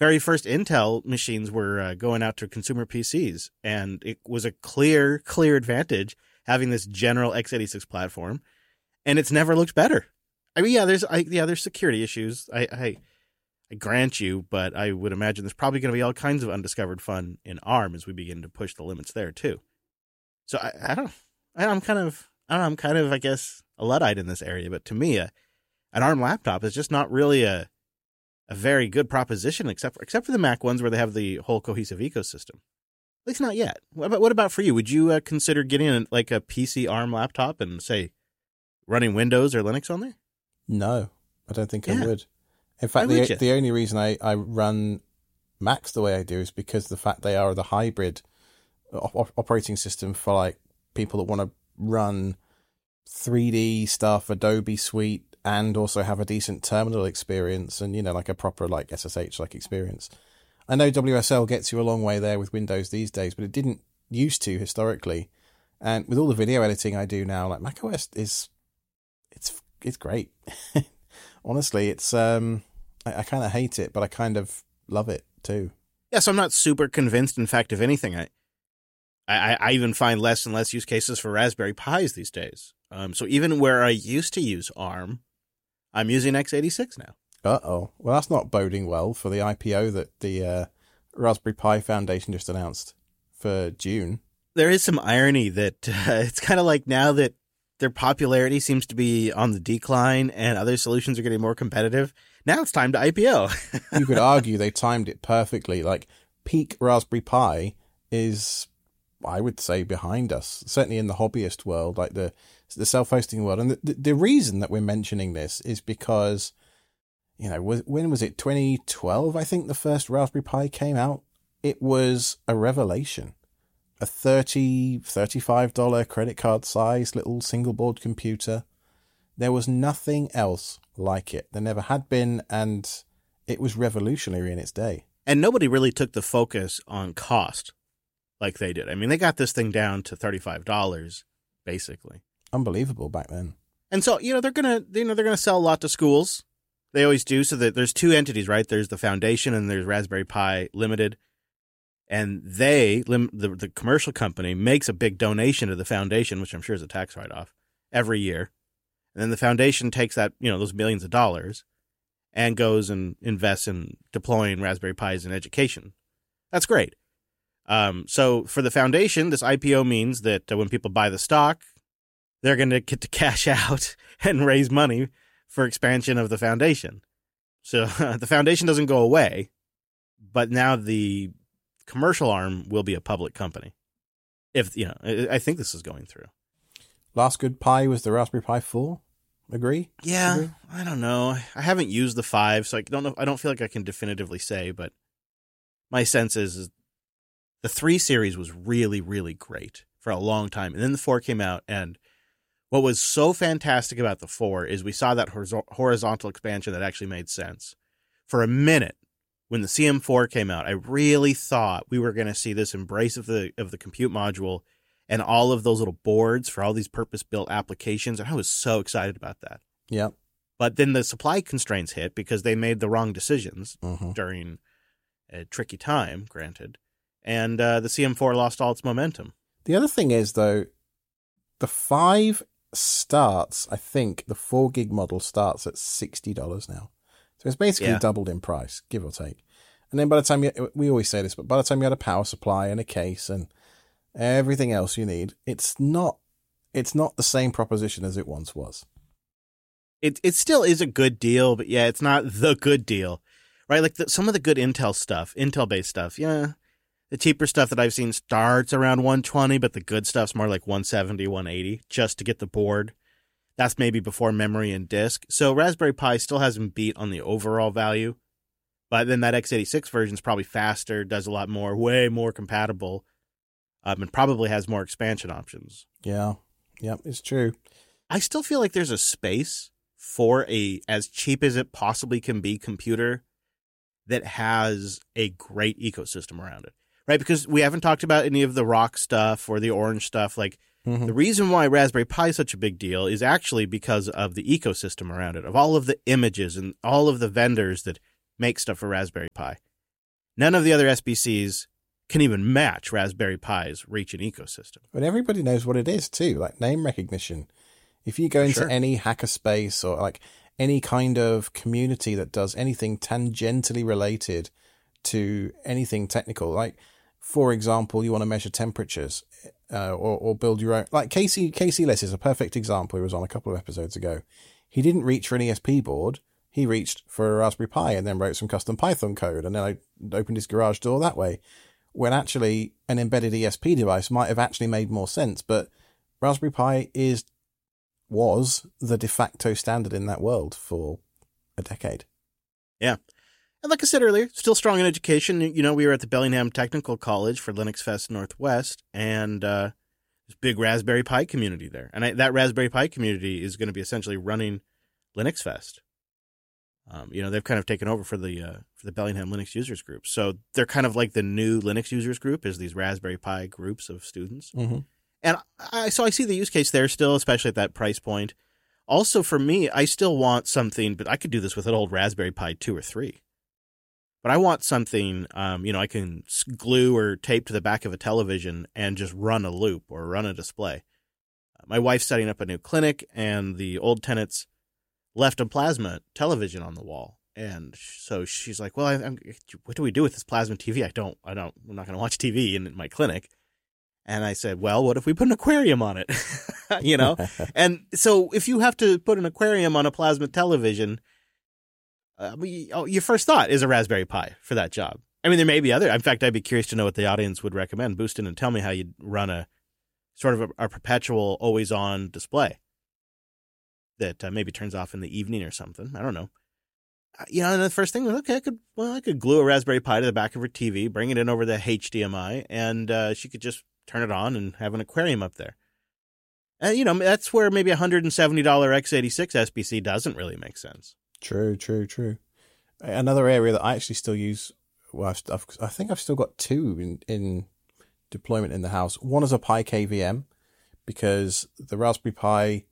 very first Intel machines were going out to consumer PCs, and it was a clear advantage having this general x86 platform, and it's never looked better. I mean, there's security issues. I grant you, but I would imagine there's probably going to be all kinds of undiscovered fun in ARM as we begin to push the limits there too. So I'm kind of, I guess, a Luddite in this area, but to me, an ARM laptop is just not really a very good proposition, except for the Mac ones where they have the whole cohesive ecosystem. At least not yet. What about for you? Would you consider getting a PC ARM laptop and, say, running Windows or Linux on there? No, I don't think I would. In fact, the only reason I run Macs the way I do is because the fact they are the hybrid operating system for like people that want to run 3D stuff, Adobe Suite, and also have a decent terminal experience and, like a proper like SSH like experience. I know WSL gets you a long way there with Windows these days, but it didn't used to historically. And with all the video editing I do now, like macOS it's great. Honestly, it's I kind of hate it, but I kind of love it too. Yes, I'm not super convinced. In fact, if anything, I even find less and less use cases for Raspberry Pis these days. So even where I used to use ARM, I'm using x86 now. Uh-oh. Well, that's not boding well for the IPO that the Raspberry Pi Foundation just announced for June. There is some irony that it's kind of like now that their popularity seems to be on the decline and other solutions are getting more competitive, now it's time to IPO. You could argue they timed it perfectly. Like, peak Raspberry Pi is, I would say, behind us, certainly in the hobbyist world, like the self-hosting world. And the reason that we're mentioning this is because, when was it? 2012, I think the first Raspberry Pi came out. It was a revelation. A $35 credit card size little single board computer. There was nothing else like it. There never had been, and it was revolutionary in its day. And nobody really took the focus on cost like they did. I mean, they got this thing down to $35, basically. Unbelievable back then. And so, they're gonna sell a lot to schools. They always do. So that there's two entities, right? There's the Foundation and there's Raspberry Pi Limited. And the commercial company makes a big donation to the foundation, which I'm sure is a tax write-off, every year. And then the foundation takes that, those millions of dollars and goes and invests in deploying Raspberry Pis in education. That's great. So for the foundation, this IPO means that when people buy the stock, they're going to get to cash out and raise money for expansion of the foundation. So the foundation doesn't go away, but now the commercial arm will be a public company. I think this is going through. Last good Pi was the Raspberry Pi 4. Agree? Yeah. Agree? I don't know. I haven't used the 5, so I don't feel like I can definitively say, but my sense is the 3 series was really, really great for a long time. And then the 4 came out, and what was so fantastic about the 4 is we saw that horizontal expansion that actually made sense. For a minute, when the CM4 came out, I really thought we were going to see this embrace of the compute module and all of those little boards for all these purpose-built applications. And I was so excited about that. Yeah. But then the supply constraints hit because they made the wrong decisions during a tricky time, granted. And the CM4 lost all its momentum. The other thing is, though, the 5 starts, I think the 4 gig model starts at $60 now. So it's basically doubled in price, give or take. And then by the time we always say this, but by the time you had a power supply and a case and everything else you need, it's not the same proposition as it once was. It still is a good deal, but it's not the good deal, right? Like some of the good Intel-based stuff, the cheaper stuff that I've seen starts around $120, but the good stuff's more like $170, $180 just to get the board. That's maybe before memory and disk. So Raspberry Pi still hasn't beat on the overall value. But then that x86 version is probably faster, does a lot more, way more compatible, and probably has more expansion options. Yeah, it's true. I still feel like there's a space for a as cheap as it possibly can be computer that has a great ecosystem around it, right? Because we haven't talked about any of the Rock stuff or the Orange stuff, like. The reason why Raspberry Pi is such a big deal is actually because of the ecosystem around it, of all of the images and all of the vendors that make stuff for Raspberry Pi. None of the other SBCs can even match Raspberry Pi's reach and ecosystem. But everybody knows what it is too, like name recognition. If you go into any hackerspace or like any kind of community that does anything tangentially related to anything technical, like for example, you want to measure temperatures or build your own. Like Casey Liss is a perfect example. He was on a couple of episodes ago. He didn't reach for an ESP board. He reached for a Raspberry Pi and then wrote some custom Python code, and then I opened his garage door that way. When actually an embedded ESP device might have actually made more sense, but Raspberry Pi was the de facto standard in that world for a decade. Yeah. And like I said earlier, still strong in education. You know, we were at the Bellingham Technical College for Linux Fest Northwest, and there's a big Raspberry Pi community there. And that Raspberry Pi community is going to be essentially running Linux Fest. You know, they've kind of taken over for the Bellingham Linux Users Group. So they're kind of like the new Linux Users Group is these Raspberry Pi groups of students. Mm-hmm. And I see the use case there still, especially at that price point. Also, for me, I still want something, but I could do this with an old Raspberry Pi 2 or 3. But I want something, you know, I can glue or tape to the back of a television and just run a loop or run a display. My wife's setting up a new clinic, and the old tenants left a plasma television on the wall. And so she's like, well, what do we do with this plasma TV? I'm not going to watch TV in my clinic. And I said, well, what if we put an aquarium on it? You know? And so if you have to put an aquarium on a plasma television, your first thought is a Raspberry Pi for that job. I mean, there may be other. In fact, I'd be curious to know what the audience would recommend. Boost in and tell me how you'd run a sort of a perpetual always-on display that maybe turns off in the evening or something. I don't know. You know, and the first thing was, okay, I could glue a Raspberry Pi to the back of her TV, bring it in over the HDMI, and she could just turn it on and have an aquarium up there. And, you know, that's where maybe $170 x86 SBC doesn't really make sense. True. Another area that I actually still use, well, I think I've still got two in deployment in the house. One is a Pi KVM, because the Raspberry Pi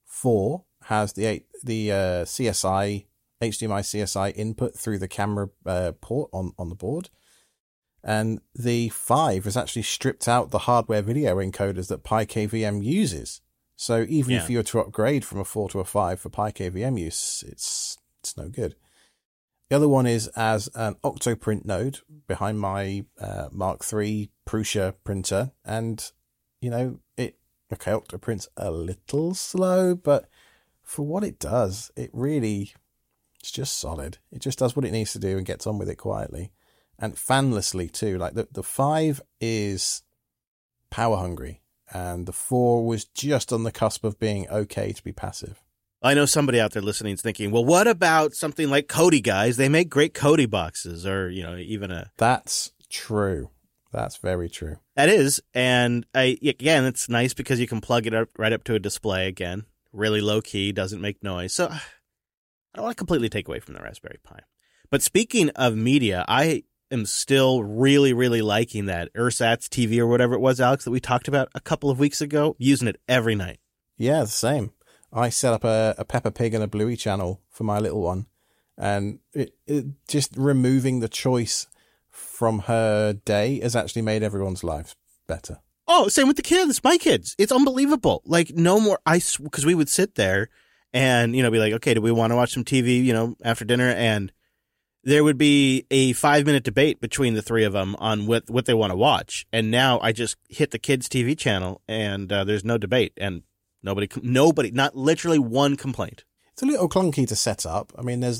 4 has the CSI, HDMI CSI input through the camera port on the board. And the 5 has actually stripped out the hardware video encoders that Pi KVM uses. So even if you were to upgrade from a 4 to a 5 for Pi KVM use, it's no good. The other one is as an Octoprint node behind my Mark III Prusa printer. And, you know, Octoprint's a little slow, but for what it does, it's just solid. It just does what it needs to do and gets on with it quietly. And fanlessly too. Like the 5 is power hungry, and the 4 was just on the cusp of being okay to be passive. I know somebody out there listening is thinking, well, what about something like Kodi guys? They make great Kodi boxes, or, you know, even a... That's true. That's very true. That is. And again, it's nice because you can plug it right up to a display again. Really low key, doesn't make noise. So I don't want to completely take away from the Raspberry Pi. But speaking of media, I am still really, really liking that Ursats TV or whatever it was, Alex, that we talked about a couple of weeks ago, using it every night. Yeah, the same. I set up a Peppa Pig and a Bluey channel for my little one, and it just removing the choice from her day has actually made everyone's lives better. Oh, same with the kids, my kids. It's unbelievable. Like, no more, because we would sit there and, you know, be like, okay, do we want to watch some TV, you know, after dinner? And there would be a 5-minute debate between the three of them on what they want to watch. And now I just hit the kids' TV channel, and there's no debate. And nobody, not literally one complaint. It's a little clunky to set up. I mean,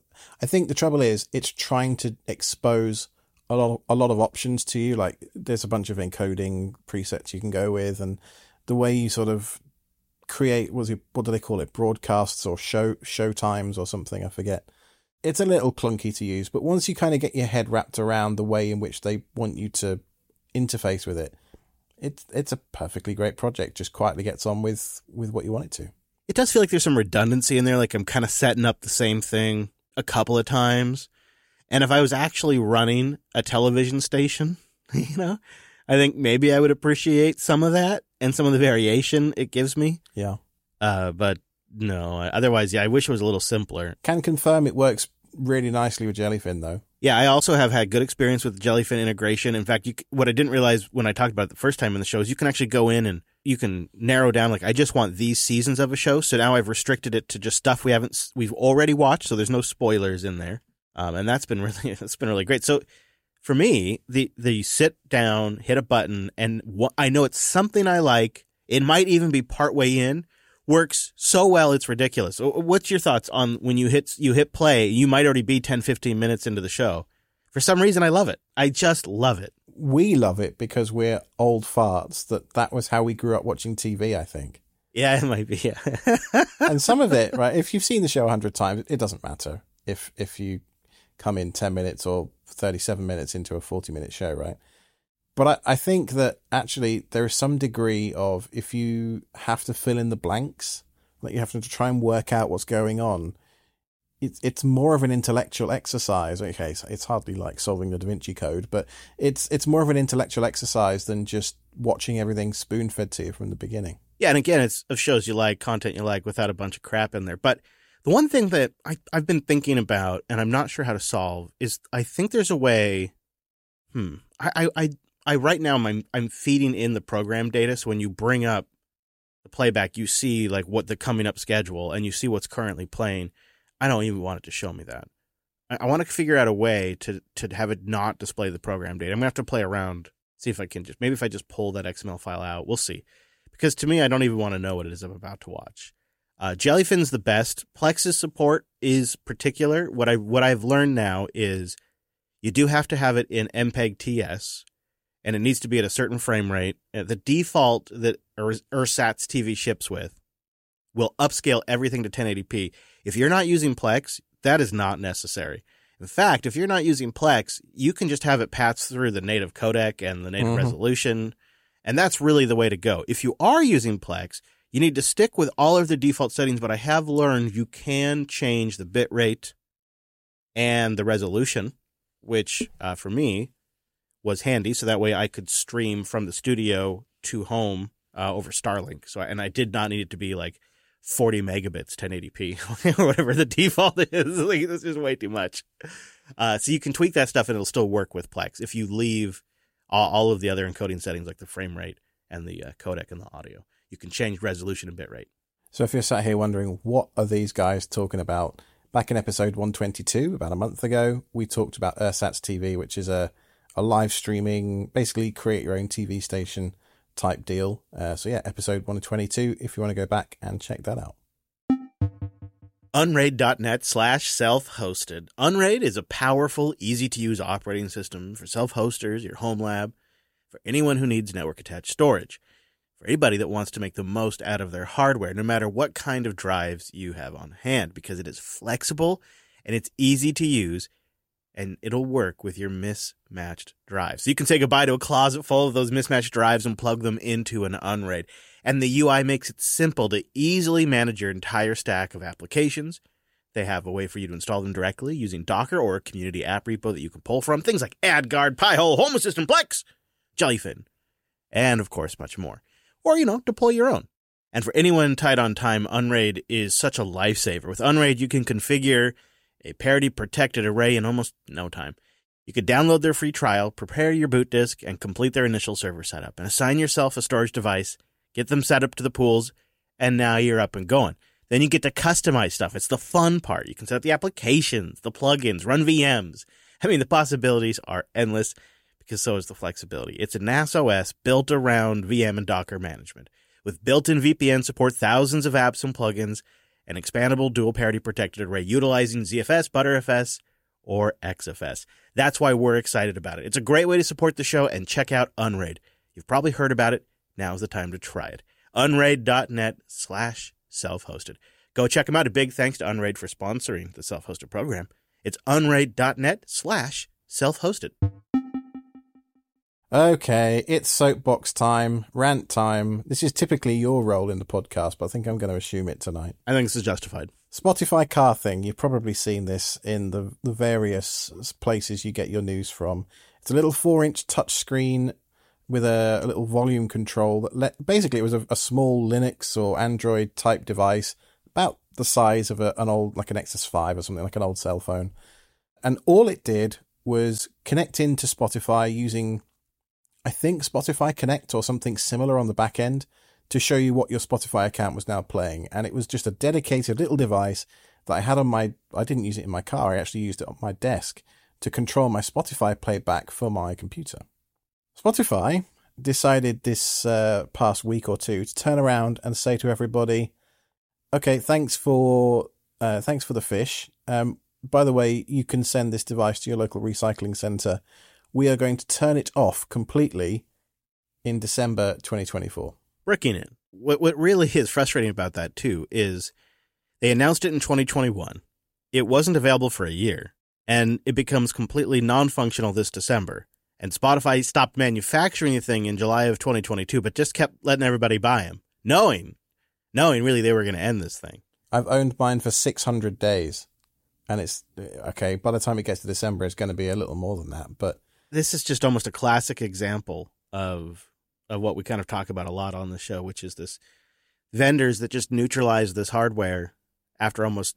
I think the trouble is it's trying to expose a lot of options to you. Like, there's a bunch of encoding presets you can go with, and the way you sort of create, what do they call it? Broadcasts or show times or something, I forget. It's a little clunky to use, but once you kind of get your head wrapped around the way in which they want you to interface with it, it's a perfectly great project. Just quietly gets on with what you want it to. It does feel like there's some redundancy in there. Like, I'm kind of setting up the same thing a couple of times. And if I was actually running a television station, you know, I think maybe I would appreciate some of that and some of the variation it gives me. Yeah. But no, otherwise, yeah, I wish it was a little simpler. Can confirm it works really nicely with Jellyfin, though. Yeah, I also have had good experience with Jellyfin integration. In fact, what I didn't realize when I talked about it the first time in the show is you can actually go in and you can narrow down, like, I just want these seasons of a show. So now I've restricted it to just stuff we've already watched. So there's no spoilers in there. And that's been really great. So for me, the sit down, hit a button, and I know it's something I like. It might even be partway in. Works so well, it's ridiculous. What's your thoughts on when you hit play, you might already be 10, 15 minutes into the show. For some reason, I love it. I just love it. We love it because we're old farts. That was how we grew up watching TV, I think. Yeah, it might be, yeah. And some of it, right, if you've seen the show 100 times, it doesn't matter if you come in 10 minutes or 37 minutes into a 40-minute show, right? But I think that actually there is some degree of, if you have to fill in the blanks, like you have to try and work out what's going on, it's more of an intellectual exercise. Okay, so it's hardly like solving the Da Vinci Code, but it's more of an intellectual exercise than just watching everything spoon-fed to you from the beginning. Yeah, and again, it's of shows you like, content you like, without a bunch of crap in there. But the one thing that I've been thinking about, and I'm not sure how to solve, is I think there's a way. I right now I'm feeding in the program data, so when you bring up the playback, you see like what the coming up schedule, and you see what's currently playing. I don't even want it to show me that. I want to figure out a way to have it not display the program data. I'm gonna have to play around, see if I can maybe if I just pull that XML file out, we'll see. Because to me, I don't even want to know what it is I'm about to watch. Jellyfin's the best. Plex's support is particular. What I've learned now is you do have to have it in MPEG TS. And it needs to be at a certain frame rate. The default that Ersatz TV ships with will upscale everything to 1080p. If you're not using Plex, that is not necessary. In fact, if you're not using Plex, you can just have it pass through the native codec and the native resolution, and that's really the way to go. If you are using Plex, you need to stick with all of the default settings, but I have learned you can change the bit rate and the resolution, which for me was handy, so that way I could stream from the studio to home over Starlink. And I did not need it to be like 40 megabits 1080p or whatever the default is. Like, this is way too much. So you can tweak that stuff and it'll still work with Plex if you leave all of the other encoding settings like the frame rate and the codec and the audio. You can change resolution and bitrate. So if you're sat here wondering, what are these guys talking about? Back in episode 122, about a month ago, we talked about Ersatz TV, which is a live streaming, basically create your own TV station type deal. So yeah, episode 122, if you want to go back and check that out. Unraid.net/self-hosted. Unraid is a powerful, easy-to-use operating system for self-hosters, your home lab, for anyone who needs network-attached storage, for anybody that wants to make the most out of their hardware, no matter what kind of drives you have on hand, because it is flexible and it's easy to use, and it'll work with your mismatched drives. So you can say goodbye to a closet full of those mismatched drives and plug them into an Unraid. And the UI makes it simple to easily manage your entire stack of applications. They have a way for you to install them directly using Docker or a community app repo that you can pull from. Things like AdGuard, Pi-hole, Home Assistant, Plex, Jellyfin, and of course much more. Or, deploy your own. And for anyone tight on time, Unraid is such a lifesaver. With Unraid, you can configure a parity-protected array in almost no time. You could download their free trial, prepare your boot disk, and complete their initial server setup, and assign yourself a storage device, get them set up to the pools, and now you're up and going. Then you get to customize stuff. It's the fun part. You can set up the applications, the plugins, run VMs. I mean, the possibilities are endless, because so is the flexibility. It's a NAS OS built around VM and Docker management. With built-in VPN support, thousands of apps and plugins, an expandable dual parity protected array utilizing ZFS, ButterFS, or XFS. That's why we're excited about it. It's a great way to support the show, and check out Unraid. You've probably heard about it. Now's the time to try it. Unraid.net/self-hosted. Go check them out. A big thanks to Unraid for sponsoring the self-hosted program. It's Unraid.net/self-hosted. Okay, it's soapbox time, rant time. This is typically your role in the podcast, but I think I'm going to assume it tonight. I think this is justified. Spotify car thing. You've probably seen this in the various places you get your news from. It's a little 4-inch touchscreen with a little volume control that basically it was a small Linux or Android type device, about the size of an old, like an Nexus 5 or something, like an old cell phone. And all it did was connect into Spotify using, I think, Spotify Connect or something similar on the back end to show you what your Spotify account was now playing. And it was just a dedicated little device that I had on I didn't use it in my car. I actually used it on my desk to control my Spotify playback for my computer. Spotify decided this past week or two to turn around and say to everybody, okay, thanks for the fish. By the way, you can send this device to your local recycling centre. We are going to turn it off completely in December 2024. Bricking it. What really is frustrating about that, too, is they announced it in 2021. It wasn't available for a year, and it becomes completely non-functional this December. And Spotify stopped manufacturing the thing in July of 2022, but just kept letting everybody buy them, knowing really they were going to end this thing. I've owned mine for 600 days, and it's, okay, by the time it gets to December, it's going to be a little more than that. But this is just almost a classic example of what we kind of talk about a lot on the show, which is this vendors that just neutralize this hardware after almost,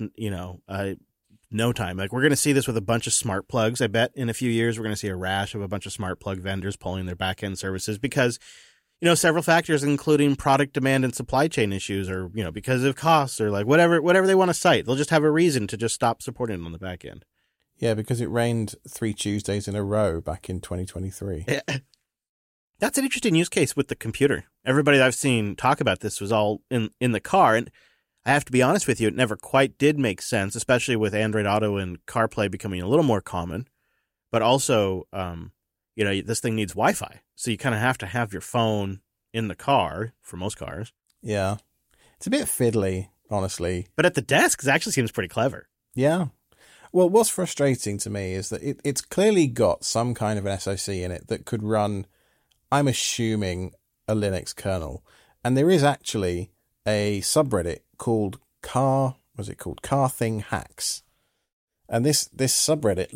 no time. Like, we're going to see this with a bunch of smart plugs. I bet in a few years, we're going to see a rash of a bunch of smart plug vendors pulling their back end services because, several factors, including product demand and supply chain issues, or, because of costs, or like whatever they want to cite. They'll just have a reason to just stop supporting it on the back end. Yeah, because it rained 3 Tuesdays in a row back in 2023. That's an interesting use case with the computer. Everybody that I've seen talk about this was all in the car. And I have to be honest with you, it never quite did make sense, especially with Android Auto and CarPlay becoming a little more common. But also, this thing needs Wi-Fi. So you kind of have to have your phone in the car for most cars. Yeah. It's a bit fiddly, honestly. But at the desk, it actually seems pretty clever. Yeah. Well, what's frustrating to me is that it's clearly got some kind of an SoC in it that could run, I'm assuming, a Linux kernel. And there is actually a subreddit called Car Thing Hacks. And this subreddit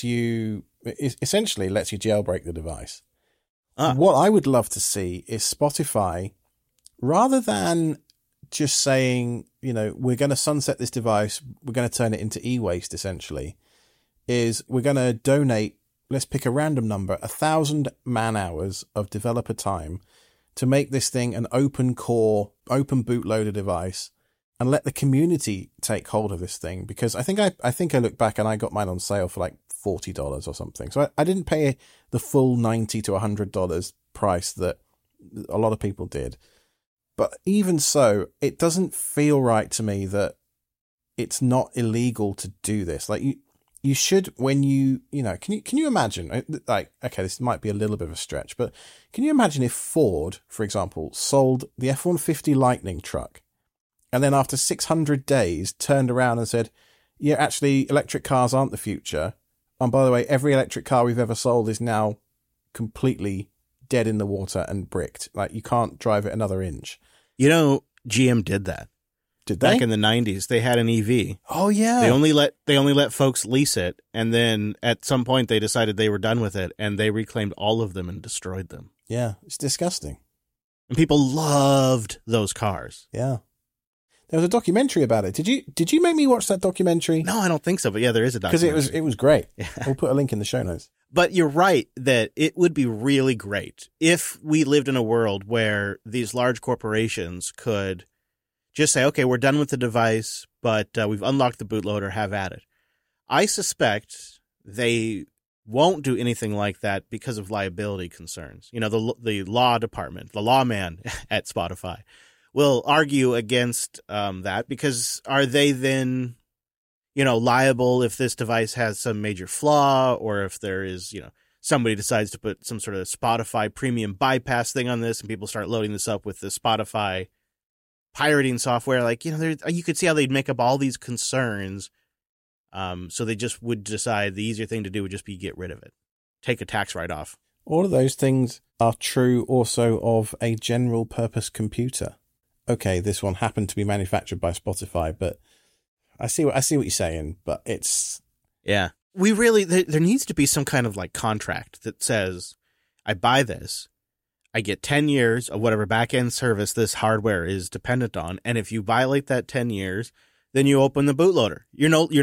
essentially lets you jailbreak the device. What I would love to see is Spotify, rather than just saying, we're going to sunset this device, we're going to turn it into e-waste, essentially, is we're going to donate, let's pick a random number, 1,000 man-hours of developer time to make this thing an open core, open bootloader device, and let the community take hold of this thing. Because I think I looked back and I got mine on sale for like $40 or something. So I didn't pay the full $90 to $100 price that a lot of people did. But even so, it doesn't feel right to me that it's not illegal to do this. Like, you should, when can you imagine, like, okay, this might be a little bit of a stretch, but can you imagine if Ford, for example, sold the F-150 Lightning truck and then after 600 days turned around and said, yeah, actually, electric cars aren't the future. And by the way, every electric car we've ever sold is now completely dead in the water and bricked. Like, you can't drive it another inch. GM did that. Did they? Back in the 90s, they had an EV. Oh, yeah. They only let folks lease it, and then at some point they decided they were done with it, and they reclaimed all of them and destroyed them. Yeah, it's disgusting. And people loved those cars. Yeah. There was a documentary about it. Did you make me watch that documentary? No, I don't think so, but yeah, there is a documentary. Because it was great. Yeah. We'll put a link in the show notes. But you're right that it would be really great if we lived in a world where these large corporations could just say, okay, we're done with the device, but we've unlocked the bootloader, have at it. I suspect they won't do anything like that because of liability concerns. The law department, the lawman at Spotify will argue against that, because are they then, liable if this device has some major flaw, or if there is, somebody decides to put some sort of Spotify premium bypass thing on this and people start loading this up with the Spotify pirating software, like, you could see how they'd make up all these concerns. So they just would decide the easier thing to do would just be get rid of it. Take a tax write-off. All of those things are true also of a general purpose computer. Okay, this one happened to be manufactured by Spotify, but I see what you're saying, but it's... Yeah. We really, there needs to be some kind of like contract that says, I buy this, I get 10 years of whatever back-end service this hardware is dependent on, and if you violate that 10 years, then you open the bootloader. You're not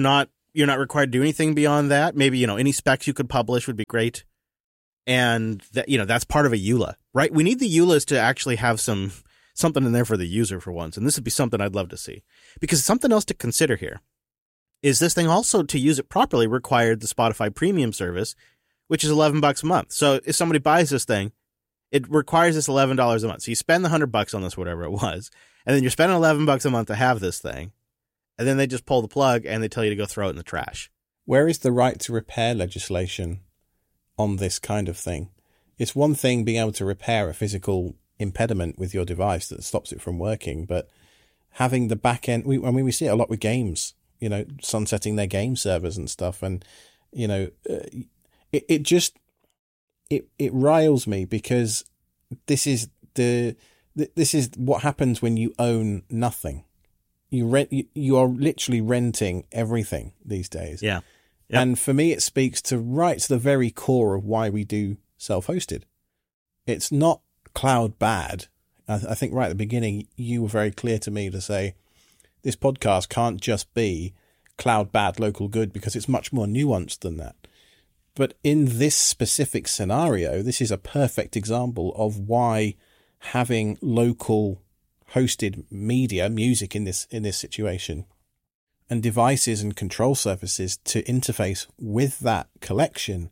You're not required to do anything beyond that. Maybe, any specs you could publish would be great. And that, that's part of a EULA, right? We need the EULAs to actually have something in there for the user for once. And this would be something I'd love to see, because something else to consider here is this thing also, to use it properly, required the Spotify premium service, which is $11 a month. So if somebody buys this thing, it requires this $11 a month. So you spend the $100 on this, whatever it was, and then you're spending $11 a month to have this thing. And then they just pull the plug and they tell you to go throw it in the trash. Where is the right to repair legislation on this kind of thing? It's one thing being able to repair a physical impediment with your device that stops it from working, but having the back end, we see it a lot with games, sunsetting their game servers and stuff. And, it riles me, because this is what happens when you own nothing. You are literally renting everything these days. Yeah. Yep. And for me, it speaks to the very core of why we do self-hosted. It's not cloud bad. I think right at the beginning, you were very clear to me to say this podcast can't just be cloud bad, local good, because it's much more nuanced than that. But in this specific scenario, this is a perfect example of why having local hosted media, music in this situation, and devices and control surfaces to interface with that collection,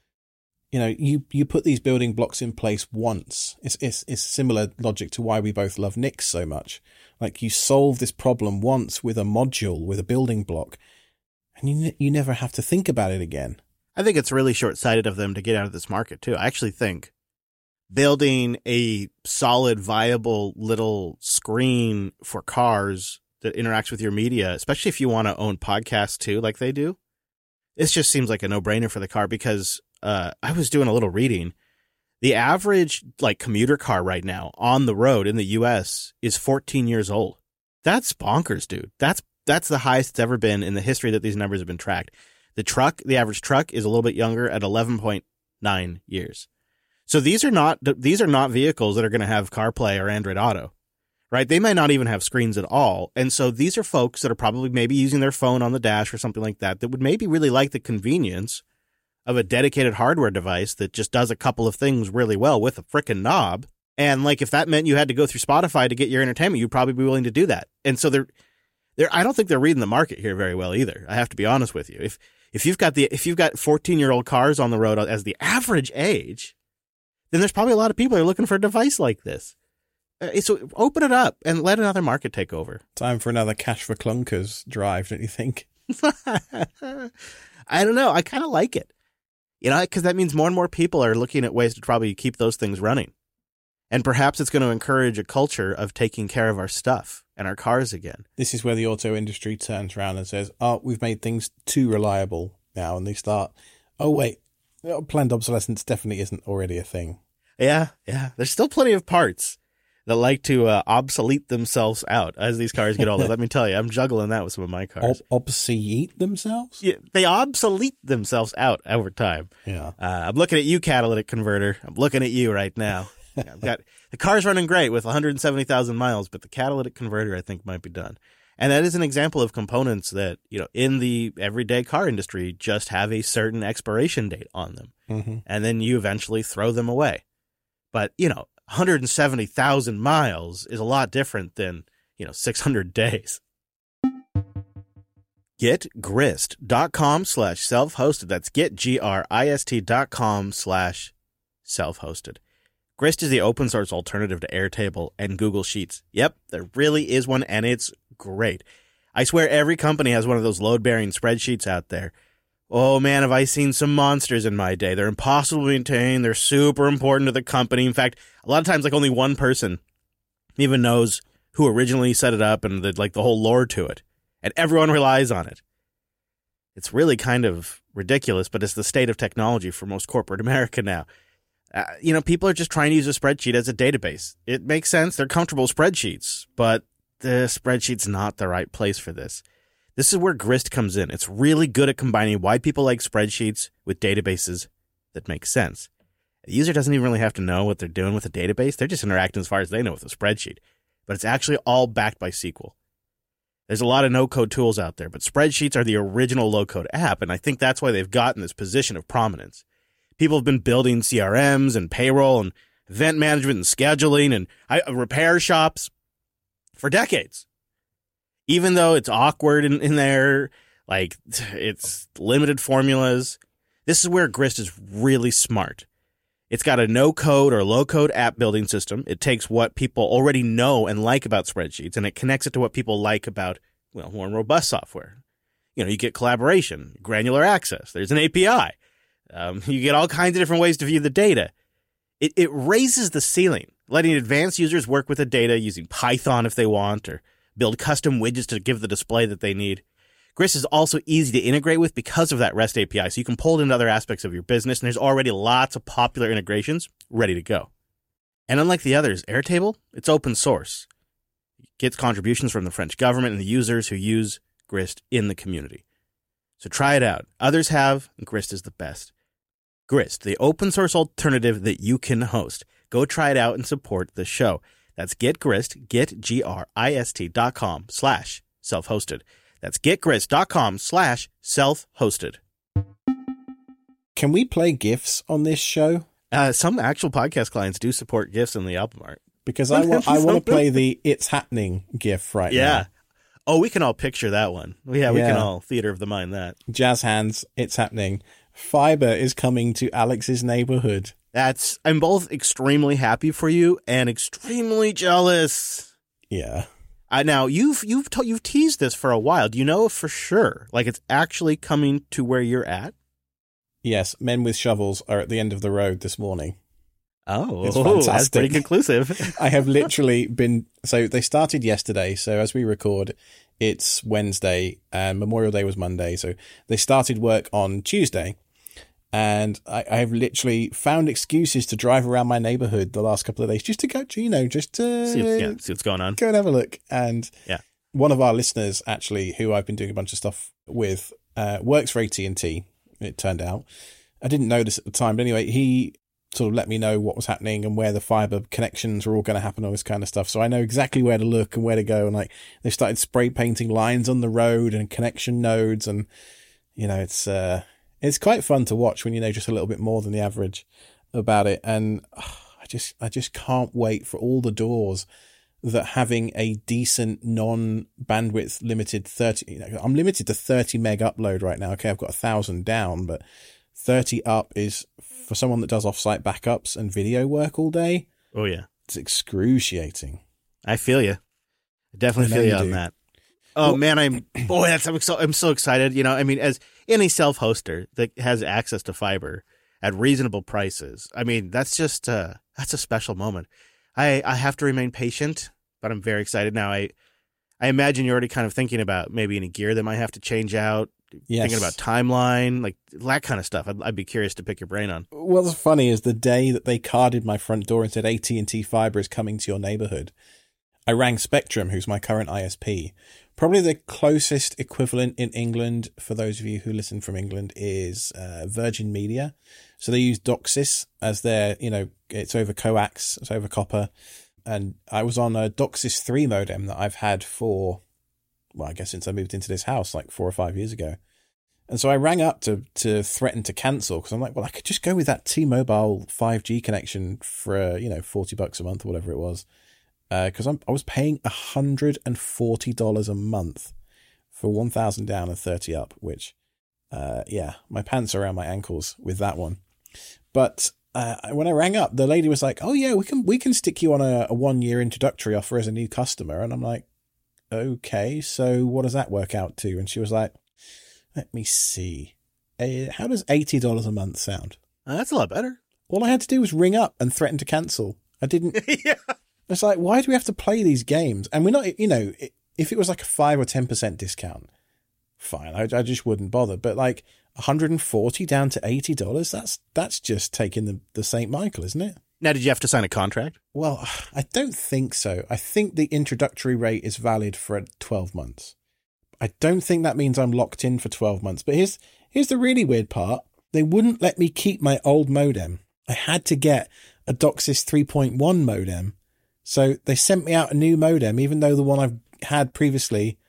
you put these building blocks in place once. It's similar logic to why we both love Nix so much. Like, you solve this problem once with a module, with a building block, and you never have to think about it again. I think it's really short-sighted of them to get out of this market, too. I actually think building a solid, viable little screen for cars that interacts with your media, especially if you want to own podcasts, too, like they do, this just seems like a no-brainer for the car, because I was doing a little reading. The average commuter car right now on the road in the U.S. is 14 years old. That's bonkers, dude. That's the highest it's ever been in the history that these numbers have been tracked. The average truck is a little bit younger at 11.9 years. So these are not vehicles that are going to have CarPlay or Android Auto, right? They might not even have screens at all. And so these are folks that are probably maybe using their phone on the dash or something like that would maybe really like the convenience of a dedicated hardware device that just does a couple of things really well with a frickin' knob. And if that meant you had to go through Spotify to get your entertainment, you'd probably be willing to do that. And so I don't think they're reading the market here very well either. I have to be honest with you. If you've got 14-year-old cars on the road as the average age, then there's probably a lot of people that are looking for a device like this. So open it up and let another market take over. Time for another Cash for Clunkers drive, don't you think? I don't know. I kind of like it. Because that means more and more people are looking at ways to probably keep those things running. And perhaps it's going to encourage a culture of taking care of our stuff and our cars again. This is where the auto industry turns around and says, we've made things too reliable now. And they start, wait, planned obsolescence definitely isn't already a thing. Yeah. There's still plenty of parts that like to obsolete themselves out as these cars get older. Let me tell you, I'm juggling that with some of my cars. Obsolete themselves? Yeah, they obsolete themselves out over time. Yeah. I'm looking at you, catalytic converter. I'm looking at you right now. I've got the car's running great with 170,000 miles, but the catalytic converter I think might be done. And that is an example of components that, in the everyday car industry just have a certain expiration date on them. Mm-hmm. And then you eventually throw them away. But, 170,000 miles is a lot different than, 600 days. GetGrist.com/self-hosted. That's GetGrist.com/self-hosted. Grist is the open source alternative to Airtable and Google Sheets. Yep, there really is one, and it's great. I swear every company has one of those load-bearing spreadsheets out there. Oh, man, have I seen some monsters in my day. They're impossible to maintain. They're super important to the company. In fact, a lot of times, only one person even knows who originally set it up and the whole lore to it. And everyone relies on it. It's really kind of ridiculous, but it's the state of technology for most corporate America now. People are just trying to use a spreadsheet as a database. It makes sense. They're comfortable with spreadsheets, but the spreadsheet's not the right place for this. This is where Grist comes in. It's really good at combining why people like spreadsheets with databases that make sense. The user doesn't even really have to know what they're doing with a database. They're just interacting as far as they know with a spreadsheet. But it's actually all backed by SQL. There's a lot of no-code tools out there, but spreadsheets are the original low-code app, and I think that's why they've gotten this position of prominence. People have been building CRMs and payroll and event management and scheduling and repair shops for decades. Even though it's awkward in there, like it's limited formulas, this is where Grist is really smart. It's got a no-code or low-code app building system. It takes what people already know and like about spreadsheets, and it connects it to what people like about, well, more robust software. You get collaboration, granular access. There's an API. You get all kinds of different ways to view the data. It raises the ceiling, letting advanced users work with the data using Python if they want, or build custom widgets to give the display that they need. Grist is also easy to integrate with because of that REST API, so you can pull it into other aspects of your business, and there's already lots of popular integrations ready to go. And unlike the others, Airtable, it's open source. It gets contributions from the French government and the users who use Grist in the community. So try it out. Others have, and Grist is the best. Grist, the open source alternative that you can host. Go try it out and support the show. That's GetGrist, getgrist.com/self-hosted. That's getgrist.com/self-hosted. Can we play GIFs on this show? Some actual podcast clients do support GIFs in the album art. Because I want to play the It's Happening GIF right now. Yeah. Oh, we can all picture that one. We can all theater of the mind that. Jazz hands, It's Happening. Fiber is coming to Alex's neighborhood. I'm both extremely happy for you and extremely jealous. Yeah. Now you've teased this for a while. Do you know for sure? Like it's actually coming to where you're at? Yes, men with shovels are at the end of the road this morning. Oh, it's fantastic. That's pretty conclusive. I have literally been. So they started yesterday. So as we record, it's Wednesday, and Memorial Day was Monday. So they started work on Tuesday. And I have literally found excuses to drive around my neighborhood the last couple of days just to go, see what's going on. Go and have a look. And one of our listeners, actually, who I've been doing a bunch of stuff with, works for AT&T, it turned out. I didn't know this at the time, but anyway, he sort of let me know what was happening and where the fiber connections were all going to happen, all this kind of stuff. So I know exactly where to look and where to go. And like they started spray painting lines on the road and connection nodes. And, it's quite fun to watch when you know just a little bit more than the average about it. And I just can't wait for all the doors that having a decent non-bandwidth limited 30, I'm limited to 30 meg upload right now. Okay, I've got 1,000 down, but 30 up is for someone that does offsite backups and video work all day. Oh yeah. It's excruciating. I feel you. I definitely feel you on that. Oh man, I'm so excited. As any self-hoster that has access to fiber at reasonable prices, that's just that's a special moment. I have to remain patient, but I'm very excited now. I imagine you're already kind of thinking about maybe any gear that might have to change out. Yes. Thinking about timeline, like that kind of stuff. I'd be curious to pick your brain on. What's funny is the day that they carded my front door and said AT&T Fiber is coming to your neighborhood, I rang Spectrum, who's my current ISP. Probably the closest equivalent in England, for those of you who listen from England, is Virgin Media. So they use DOCSIS as their, it's over coax, it's over copper. And I was on a DOCSIS 3 modem that I've had for, I guess since I moved into this house like 4 or 5 years ago. And so I rang up to threaten to cancel because I'm like, well, I could just go with that T-Mobile 5G connection for, $40 a month or whatever it was. Because I was paying $140 a month for 1,000 down and 30 up, which, my pants are around my ankles with that one. But when I rang up, the lady was like, "Oh yeah, we can stick you on a 1-year introductory offer as a new customer." And I'm like, "Okay, so what does that work out to?" And she was like, "Let me see. How does $80 a month sound?" That's a lot better. All I had to do was ring up and threaten to cancel. I didn't. Yeah. It's like, why do we have to play these games? And we're not, if it was like a 5 or 10% discount, fine. I just wouldn't bother. But like $140 down to $80, that's just taking the St. Michael, isn't it? Now, did you have to sign a contract? Well, I don't think so. I think the introductory rate is valid for 12 months. I don't think that means I'm locked in for 12 months. But here's the really weird part. They wouldn't let me keep my old modem. I had to get a DOCSIS 3.1 modem. So they sent me out a new modem, even though the one I've had previously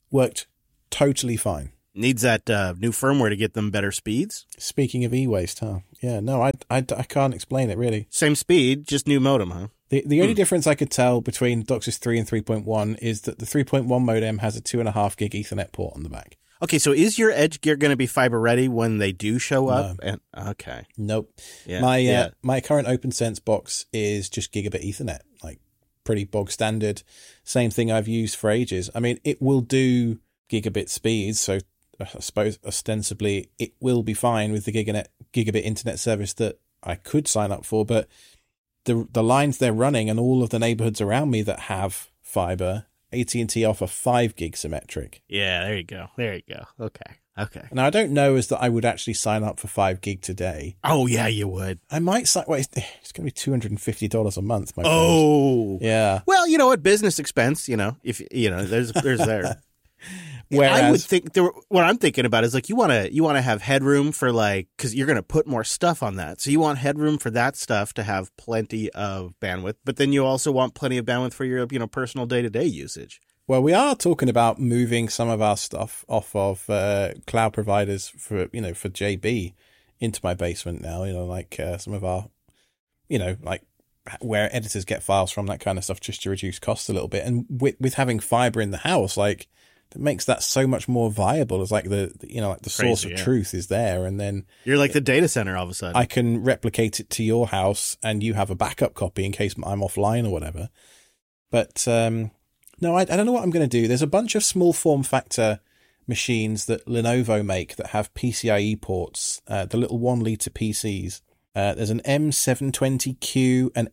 worked totally fine. Needs that new firmware to get them better speeds. Speaking of e-waste, huh? Yeah, no, I can't explain it, really. Same speed, just new modem, huh? The only difference I could tell between DOCSIS 3 and 3.1 is that the 3.1 modem has a 2.5 gig Ethernet port on the back. Okay, so is your Edge gear going to be fiber ready when they do show up? No. Okay. Nope. Yeah, my current OpenSense box is just gigabit Ethernet, like pretty bog standard. Same thing I've used for ages. I mean, it will do gigabit speeds, so I suppose ostensibly it will be fine with the gigabit internet service that I could sign up for, but the lines they're running and all of the neighborhoods around me that have fiber, AT&T offer 5 gig symmetric. Yeah, there you go. Okay. Now, I don't know as that I would actually sign up for 5 gig today. Oh, yeah, you would. I might sign. Well, it's going to be $250 a month, my friend. Oh. Yeah. Well, you know what? Business expense, if there's there. Whereas, I would think what I'm thinking about is like you want to have headroom for because you're going to put more stuff on that. So you want headroom for that stuff to have plenty of bandwidth, but then you also want plenty of bandwidth for your personal day-to-day usage. Well, we are talking about moving some of our stuff off of cloud providers for JB into my basement now. Some of our, like where editors get files from, that kind of stuff, just to reduce costs a little bit. And with having fiber in the house, that makes that so much more viable. It's like the source of truth is there, and then you're like the data center all of a sudden. I can replicate it to your house, and you have a backup copy in case I'm offline or whatever. But no, I don't know what I'm going to do. There's a bunch of small form factor machines that Lenovo make that have PCIe ports, the little 1 liter PCs. There's an M720Q, an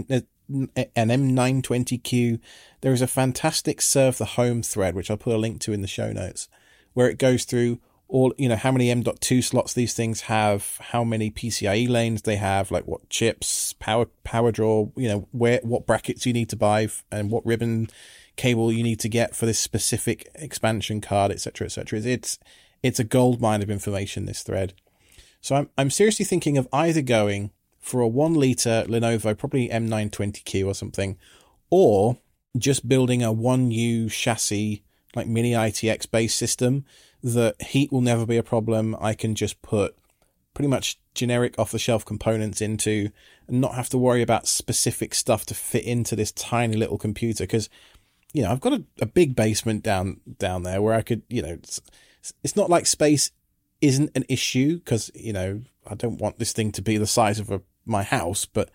M920Q. There is a fantastic Serve the Home thread, which I'll put a link to in the show notes, where it goes through all, how many M.2 slots these things have, how many PCIe lanes they have, like what chips, power draw, what brackets you need to buy and what ribbon cable you need to get for this specific expansion card, etc., etc. It's a goldmine of information, this thread. So I'm seriously thinking of either going for a 1 liter Lenovo, probably M920Q or something, or just building a 1U chassis, like mini ITX based system that heat will never be a problem. I can just put pretty much generic off the shelf components into and not have to worry about specific stuff to fit into this tiny little computer. Because, I've got a big basement down there where I could, it's not like space isn't an issue because, I don't want this thing to be the size of my house, but,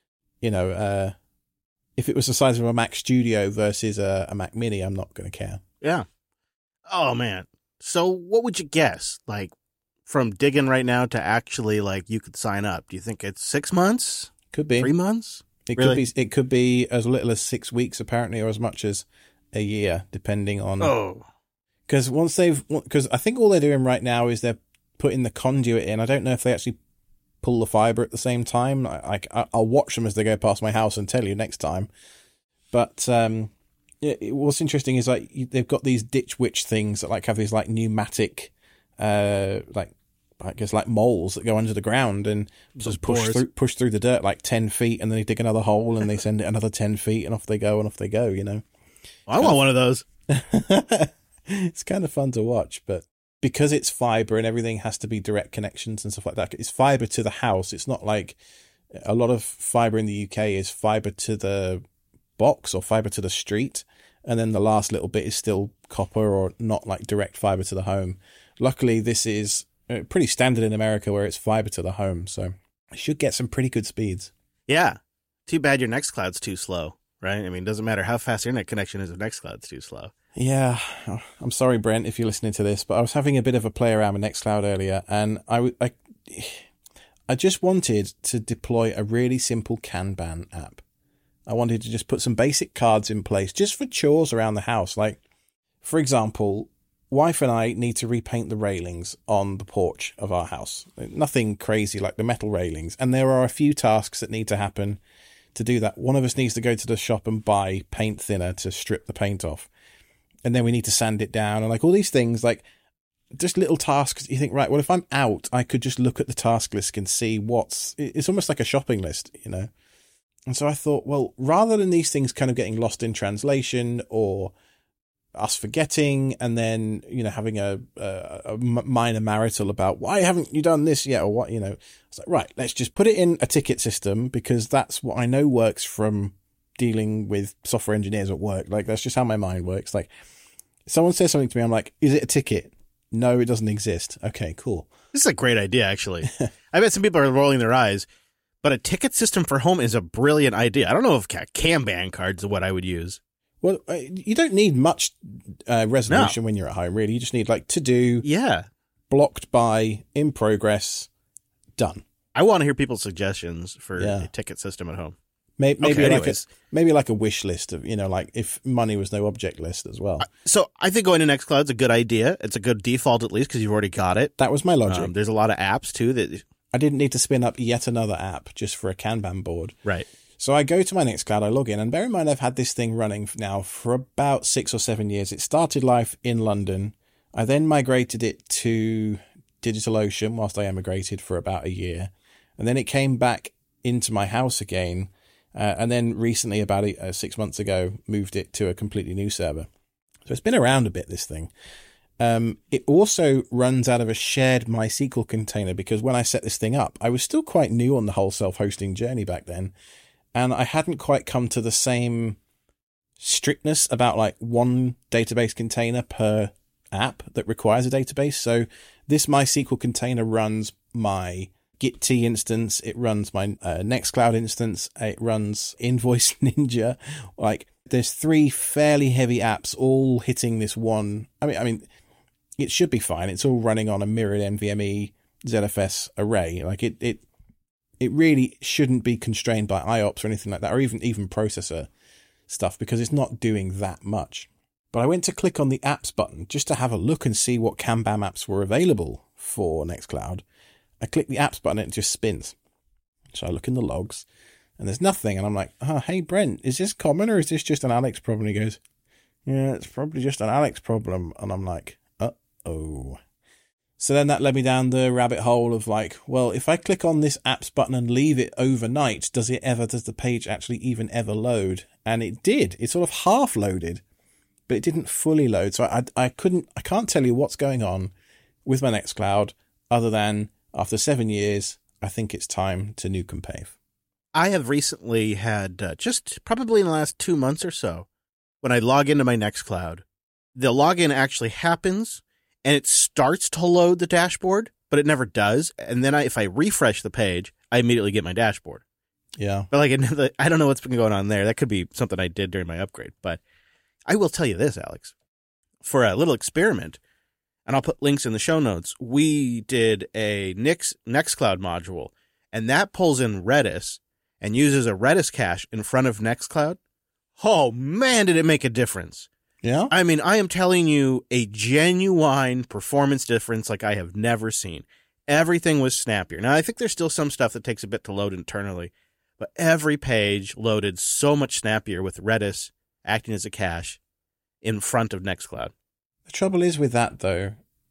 if it was the size of a Mac Studio versus a Mac Mini, I'm not going to care. Yeah. Oh, man. So what would you guess? Like from digging right now to actually you could sign up. Do you think it's 6 months? Could be 3 months. It could be as little as 6 weeks apparently, or as much as a year, depending on. Oh. Because I think all they're doing right now is they're putting the conduit in. I don't know if they actually pull the fiber at the same time. I'll watch them as they go past my house and tell you next time. But what's interesting is they've got these Ditch Witch things that have these pneumatic moles that go under the ground and just push through the dirt 10 feet, and then they dig another hole and they send it another 10 feet and off they go. Well, I want one of those. It's kind of fun to watch, but because it's fiber and everything has to be direct connections and stuff like that, it's fiber to the house. It's not like a lot of fiber in the UK is fiber to the box or fiber to the street, and then the last little bit is still copper or not direct fiber to the home. Luckily, this is pretty standard in America where it's fiber to the home, so I should get some pretty good speeds. Yeah. Too bad your Nextcloud's too slow, right? I mean, it doesn't matter how fast your internet connection is if Nextcloud's too slow. Yeah, I'm sorry, Brent, if you're listening to this, but I was having a bit of a play around with Nextcloud earlier, and I just wanted to deploy a really simple Kanban app. I wanted to just put some basic cards in place just for chores around the house. For example, wife and I need to repaint the railings on the porch of our house. Nothing crazy like the metal railings, and there are a few tasks that need to happen to do that. One of us needs to go to the shop and buy paint thinner to strip the paint off. And then we need to sand it down and all these things, just little tasks. You think, right, well, if I'm out, I could just look at the task list and see it's almost like a shopping list, And so I thought, well, rather than these things kind of getting lost in translation or us forgetting, and then, having a minor marital about why haven't you done this yet, or what, It's like, right, let's just put it in a ticket system, because that's what I know works from dealing with software engineers at work. Like, that's just how my mind works. Like, someone says something to me, I'm like, is it a ticket? No, it doesn't exist. Okay, cool. This is a great idea, actually. I bet some people are rolling their eyes, but a ticket system for home is a brilliant idea. I don't know if Kanban cards are what I would use. Well, you don't need much resolution when you're at home, really. You just need, like, to do, blocked by, in progress, done. I want to hear people's suggestions for a ticket system at home. Maybe like a wish list of, like if money was no object list as well. So I think going to Nextcloud's a good idea. It's a good default, at least, because you've already got it. That was my logic. There's a lot of apps too that I didn't need to spin up yet another app just for a Kanban board. Right. So I go to my Nextcloud, I log in, and bear in mind I've had this thing running now for about 6 or 7 years. It started life in London. I then migrated it to DigitalOcean whilst I emigrated for about a year. And then it came back into my house again. And then recently, about 6 months ago, moved it to a completely new server. So it's been around a bit, this thing. It also runs out of a shared MySQL container, because when I set this thing up, I was still quite new on the whole self-hosting journey back then. And I hadn't quite come to the same strictness about like one database container per app that requires a database. So this MySQL container runs my Git instance, it runs my Nextcloud instance, it runs Invoice Ninja. Like, there's 3 fairly heavy apps all hitting this one. I mean, it should be fine. It's all running on a mirrored NVMe ZFS array. Like, it really shouldn't be constrained by IOPS or anything like that, or even processor stuff, because it's not doing that much. But I went to click on the apps button just to have a look and see what Kanban apps were available for Nextcloud. I click the apps button and it just spins. So I look in the logs and there's nothing. And I'm like, hey, Brent, is this common or is this just an Alex problem? And he goes, yeah, it's probably just an Alex problem. And I'm like, uh-oh. So then that led me down the rabbit hole of like, well, if I click on this apps button and leave it overnight, does the page actually even ever load? And it did. It sort of half loaded, but it didn't fully load. So I can't tell you what's going on with my Nextcloud other than after 7 years, I think it's time to nuke and pave. I have recently had, just probably in the last 2 months or so, when I log into my Nextcloud, the login actually happens and it starts to load the dashboard, but it never does. And then if I refresh the page, I immediately get my dashboard. Yeah. But like, I don't know what's been going on there. That could be something I did during my upgrade. But I will tell you this, Alex, for a little experiment, and I'll put links in the show notes. We did a Nextcloud module, and that pulls in Redis and uses a Redis cache in front of Nextcloud. Oh, man, did it make a difference. Yeah? I mean, I am telling you, a genuine performance difference like I have never seen. Everything was snappier. Now, I think there's still some stuff that takes a bit to load internally, but every page loaded so much snappier with Redis acting as a cache in front of Nextcloud. The trouble is with that, though,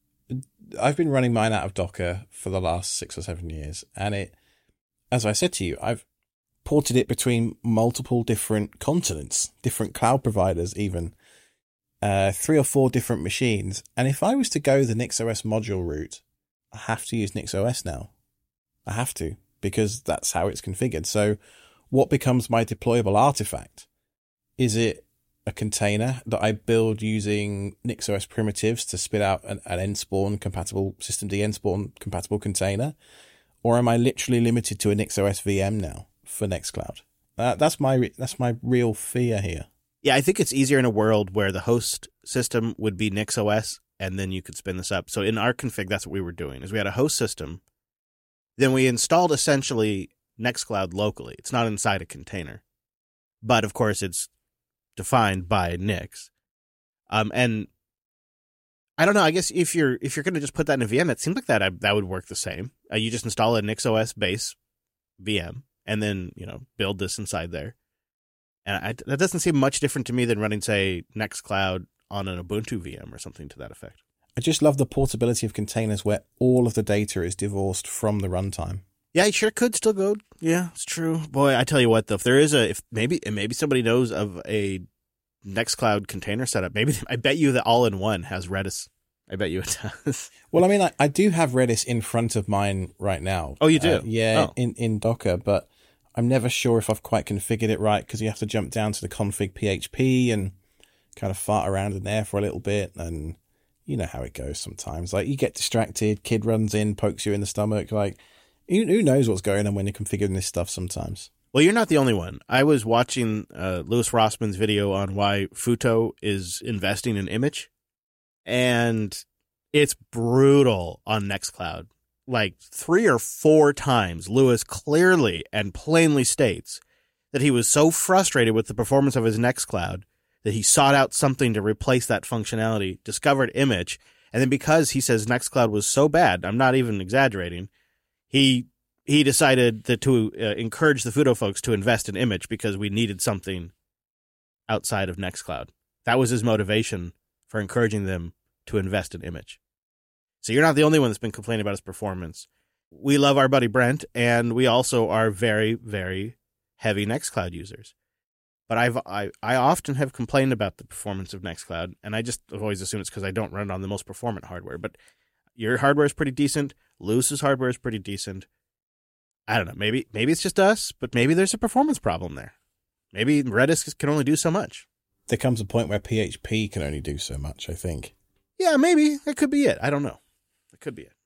I've been running mine out of Docker for the last 6 or 7 years, and it, as I said to you, I've ported it between multiple different continents, different cloud providers even, 3 or 4 different machines, and if I was to go the NixOS module route, I have to use NixOS now. I have to, because that's how it's configured. So what becomes my deployable artifact? Is it a container that I build using NixOS primitives to spit out an nspawn compatible, systemd nspawn compatible container? Or am I literally limited to a NixOS VM now for Nextcloud? That's my real fear here. Yeah, I think it's easier in a world where the host system would be NixOS, and then you could spin this up. So in our config, that's what we were doing, is we had a host system. Then we installed essentially Nextcloud locally. It's not inside a container. But of course, it's defined by Nix. And I don't know, I guess if you're going to just put that in a VM, it seems like that would work the same. You just install a NixOS base VM and then, build this inside there. And that doesn't seem much different to me than running, say, Nextcloud on an Ubuntu VM or something to that effect. I just love the portability of containers where all of the data is divorced from the runtime. Yeah, it sure could still go. Yeah, it's true. Boy, I tell you what, though, if maybe somebody knows of a Nextcloud container setup. Maybe I bet you that all-in-one has Redis. I bet you it does. Well, I mean, I do have Redis in front of mine right now. Oh, you do? In Docker, but I'm never sure if I've quite configured it right because you have to jump down to the config PHP and kind of fart around in there for a little bit. And you know how it goes sometimes. Like, you get distracted, kid runs in, pokes you in the stomach. Like, who knows what's going on when you're configuring this stuff sometimes. Well, you're not the only one. I was watching Louis Rossman's video on why Futo is investing in Image. And it's brutal on Nextcloud. Like 3 or 4 times, Louis clearly and plainly states that he was so frustrated with the performance of his Nextcloud that he sought out something to replace that functionality, discovered Image, and then because he says Nextcloud was so bad, I'm not even exaggerating, he decided to encourage the Futo folks to invest in Image because we needed something outside of Nextcloud. That was his motivation for encouraging them to invest in Image. So you're not the only one that's been complaining about his performance. We love our buddy Brent, and we also are very, very heavy Nextcloud users. But I often have complained about the performance of Nextcloud, and I just always assume it's because I don't run it on the most performant hardware. But your hardware is pretty decent. Lewis's hardware is pretty decent. I don't know. Maybe it's just us, but maybe there's a performance problem there. Maybe Redis can only do so much. There comes a point where PHP can only do so much, I think. Yeah, maybe. That could be it. I don't know. That could be it.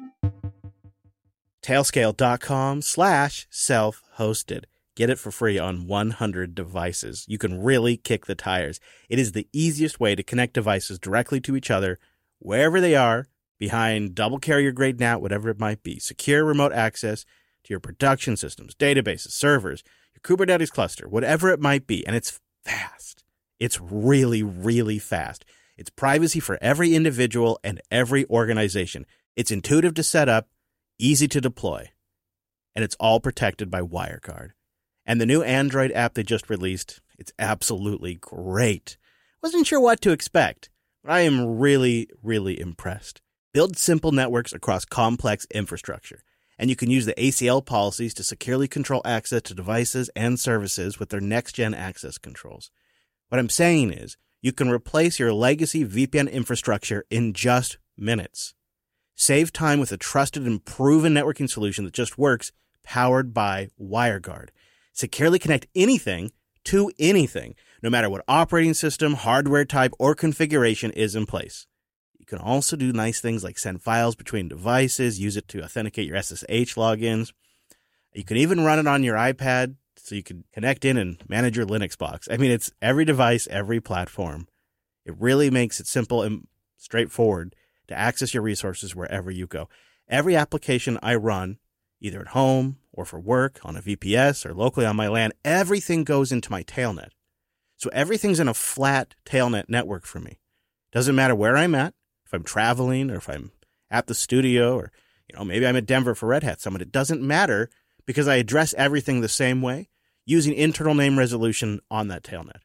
Tailscale.com/self-hosted. Get it for free on 100 devices. You can really kick the tires. It is the easiest way to connect devices directly to each other, wherever they are, behind double carrier grade NAT, whatever it might be. Secure remote access to your production systems, databases, servers, your Kubernetes cluster, whatever it might be. And it's fast. It's really, really fast. It's privacy for every individual and every organization. It's intuitive to set up, easy to deploy, and it's all protected by WireGuard. And the new Android app they just released, it's absolutely great. Wasn't sure what to expect, but I am really, really impressed. Build simple networks across complex infrastructure, and you can use the ACL policies to securely control access to devices and services with their next-gen access controls. What I'm saying is, you can replace your legacy VPN infrastructure in just minutes. Save time with a trusted and proven networking solution that just works, powered by WireGuard. Securely connect anything to anything, no matter what operating system, hardware type, or configuration is in place. You can also do nice things like send files between devices, use it to authenticate your SSH logins. You can even run it on your iPad, so you can connect in and manage your Linux box. I mean, it's every device, every platform. It really makes it simple and straightforward to access your resources wherever you go. Every application I run, either at home or for work, on a VPS or locally on my LAN, everything goes into my Tailnet. So everything's in a flat Tailnet network for me. Doesn't matter where I'm at, if I'm traveling or if I'm at the studio or maybe I'm at Denver for Red Hat Summit. It doesn't matter because I address everything the same way, using internal name resolution on that Tailnet.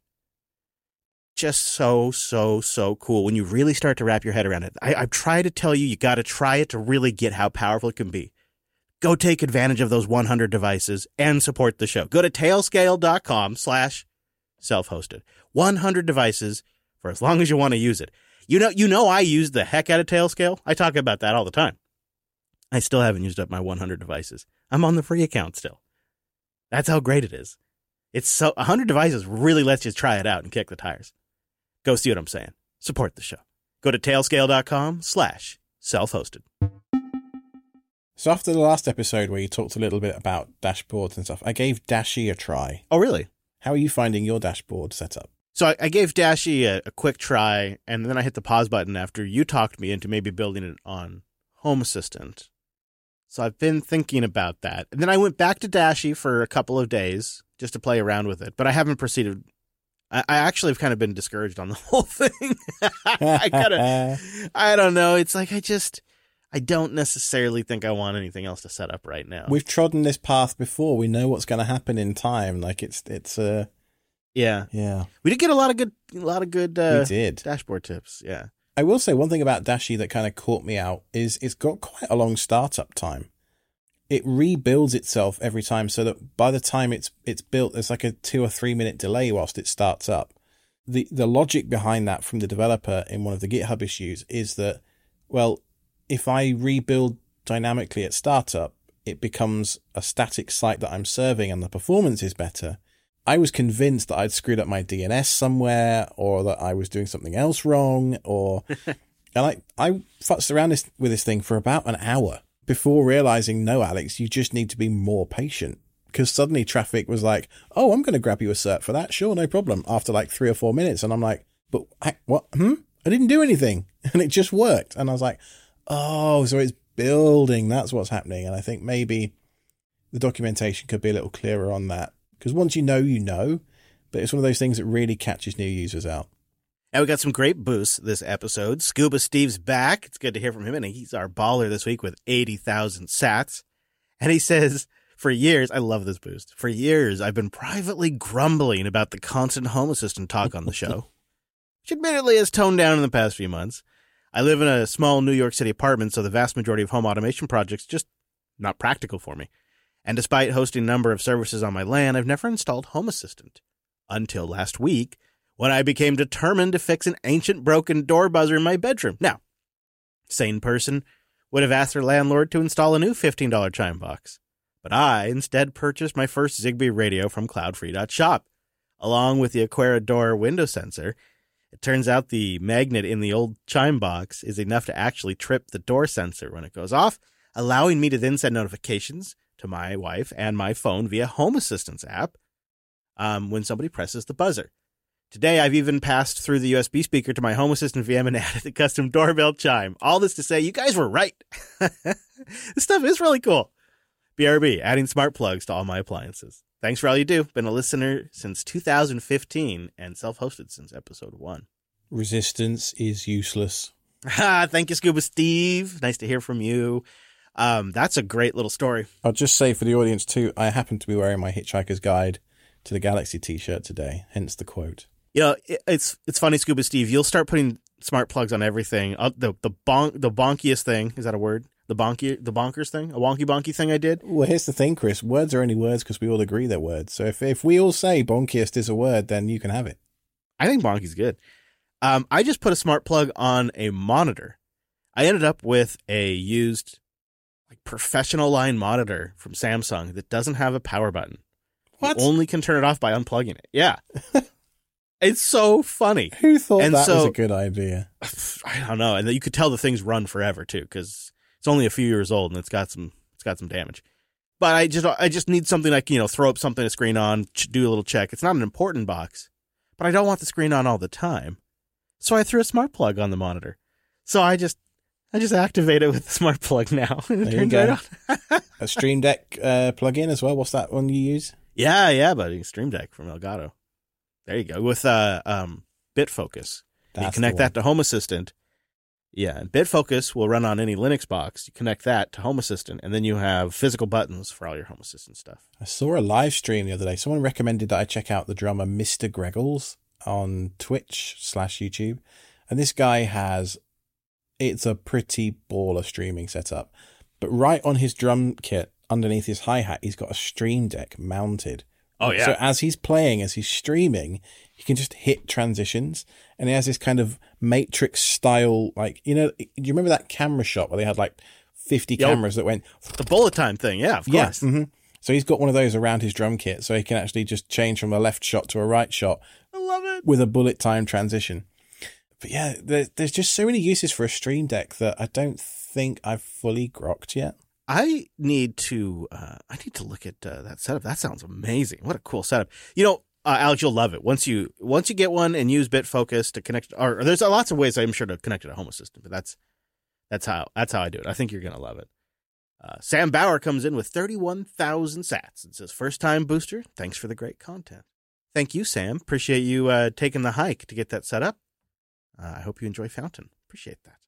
Just so cool when you really start to wrap your head around it. I've tried to tell you, you got to try it to really get how powerful it can be. Go take advantage of those 100 devices and support the show. Go to tailscale.com/self-hosted. 100 devices for as long as you want to use it. You know I use the heck out of Tailscale. I talk about that all the time. I still haven't used up my 100 devices. I'm on the free account still. That's how great it is. It's so 100 devices really lets you try it out and kick the tires. Go see what I'm saying. Support the show. Go to tailscale.com/self-hosted. So after the last episode where you talked a little bit about dashboards and stuff, I gave Dashie a try. Oh, really? How are you finding your dashboard setup? So I gave Dashie a quick try, and then I hit the pause button after you talked me into maybe building it on Home Assistant. So I've been thinking about that. And then I went back to Dashie for a couple of days just to play around with it, but I haven't proceeded. I actually have kind of been discouraged on the whole thing. I don't know. It's like I don't necessarily think I want anything else to set up right now. We've trodden this path before. We know what's going to happen in time. Like it's yeah. We did get a lot of good we did. Dashboard tips. Yeah. I will say one thing about Dashie that kind of caught me out is it's got quite a long startup time. It rebuilds itself every time, so that by the time it's built, there's like a 2 or 3 minute delay whilst it starts up. the logic behind that from the developer in one of the GitHub issues is that, well, if I rebuild dynamically at startup, it becomes a static site that I'm serving and the performance is better. I was convinced that I'd screwed up my DNS somewhere, or that I was doing something else wrong, and I futzed around with this thing for about an hour before realizing, no, Alex, you just need to be more patient. Because suddenly Traffic was like, oh, I'm going to grab you a cert for that. Sure, no problem. After like 3 or 4 minutes. And I'm like, but what? I didn't do anything. And it just worked. And I was like, oh, so it's building. That's what's happening. And I think maybe the documentation could be a little clearer on that. Because once you know. But it's one of those things that really catches new users out. And we got some great boosts this episode. Scuba Steve's back. It's good to hear from him. And he's our baller this week with 80,000 sats. And he says, for years, I love this boost. For years, I've been privately grumbling about the constant Home Assistant talk on the show, which admittedly has toned down in the past few months. I live in a small New York City apartment, so the vast majority of home automation projects just not practical for me. And despite hosting a number of services on my LAN, I've never installed Home Assistant. Until last week, when I became determined to fix an ancient broken door buzzer in my bedroom. Now, sane person would have asked their landlord to install a new $15 chime box. But I instead purchased my first Zigbee radio from cloudfree.shop. Along with the Aquera door window sensor, it turns out the magnet in the old chime box is enough to actually trip the door sensor when it goes off, allowing me to then send notifications to my wife and my phone via Home Assistant's app when somebody presses the buzzer. Today, I've even passed through the USB speaker to my Home Assistant VM and added the custom doorbell chime. All this to say, you guys were right. This stuff is really cool. BRB, adding smart plugs to all my appliances. Thanks for all you do. Been a listener since 2015 and self-hosted since episode 1. Resistance is useless. Thank you, Scuba Steve. Nice to hear from you. That's a great little story. I'll just say for the audience too, I happen to be wearing my Hitchhiker's Guide to the Galaxy t-shirt today, hence the quote. Yeah, it's funny, Scuba Steve. You'll start putting smart plugs on everything. The bonkiest thing, is that a word? The bonkers thing? A wonky thing I did? Well, here's the thing, Chris. Words are only words because we all agree they're words. So if we all say bonkiest is a word, then you can have it. I think bonky's good. I just put a smart plug on a monitor. I ended up with a used professional line monitor from Samsung that doesn't have a power button. What? You only can turn it off by unplugging it. Yeah. It's so funny. Who thought that was a good idea? I don't know. And you could tell the things run forever too, because it's only a few years old and it's got some damage. But I just need something I can, throw up something to screen on, do a little check. It's not an important box, but I don't want the screen on all the time. So I threw a smart plug on the monitor. So I just activate it with the smart plug now. And it turns right on. A Stream Deck plug-in as well. What's that one you use? Yeah, buddy. Stream Deck from Elgato. There you go. With BitFocus. You connect that to Home Assistant. Yeah, and BitFocus will run on any Linux box. You connect that to Home Assistant, and then you have physical buttons for all your Home Assistant stuff. I saw a live stream the other day. Someone recommended that I check out the drummer Mr. Greggles on Twitch/YouTube. And this guy it's a pretty baller streaming setup. But right on his drum kit, underneath his hi-hat, he's got a Stream Deck mounted. Oh, yeah. So as he's playing, as he's streaming, he can just hit transitions. And he has this kind of Matrix style, do you remember that camera shot where they had 50 cameras that went... The bullet time thing, yeah, of course. Yeah, mm-hmm. So he's got one of those around his drum kit, so he can actually just change from a left shot to a right shot. I love it. With a bullet time transition. But yeah, there's just so many uses for a Stream Deck that I don't think I've fully grokked yet. I need to look at that setup. That sounds amazing. What a cool setup. Alex, you'll love it. Once you get one and use BitFocus to connect, or there's lots of ways I'm sure to connect it to Home Assistant, but that's how I do it. I think you're gonna love it. Sam Bauer comes in with 31,000 sats and says, "First time booster. Thanks for the great content." Thank you, Sam. Appreciate you taking the hike to get that set up. I hope you enjoy Fountain. Appreciate that.